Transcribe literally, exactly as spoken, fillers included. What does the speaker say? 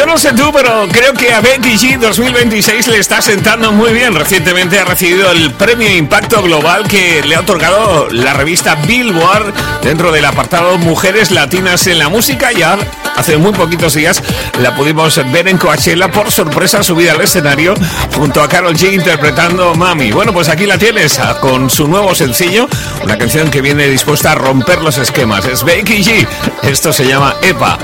Yo no sé tú, pero creo que a Becky G dos mil veintiséis le está sentando muy bien. Recientemente ha recibido el premio Impacto Global que le ha otorgado la revista Billboard dentro del apartado Mujeres Latinas en la Música. Y ahora, hace muy poquitos días la pudimos ver en Coachella, por sorpresa subida al escenario junto a Karol G interpretando Mami. Bueno, pues aquí la tienes con su nuevo sencillo, una canción que viene dispuesta a romper los esquemas. Es Becky G. Esto se llama Epa.